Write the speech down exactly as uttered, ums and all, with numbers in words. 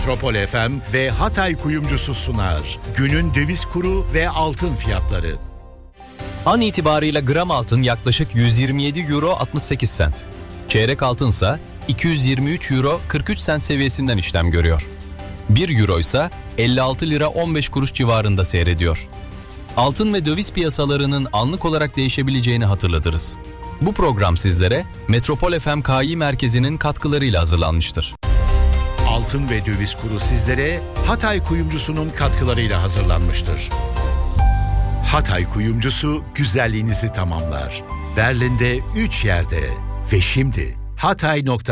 Metropol F M ve Hatay Kuyumcusu sunar. Günün döviz kuru ve altın fiyatları. An itibarıyla gram altın yaklaşık yüz yirmi yedi euro altmış sekiz sent. Çeyrek altınsa iki yüz yirmi üç euro kırk üç sent seviyesinden işlem görüyor. bir euro ise elli altı lira on beş kuruş civarında seyrediyor. Altın ve döviz piyasalarının anlık olarak değişebileceğini hatırlatırız. Bu program sizlere Metropol F M K İ Merkezi'nin katkılarıyla hazırlanmıştır. Altın ve döviz kuru sizlere Hatay Kuyumcusu'nun katkılarıyla hazırlanmıştır. Hatay Kuyumcusu güzelliğinizi tamamlar. Berlin'de üç yerde ve şimdi hatay nokta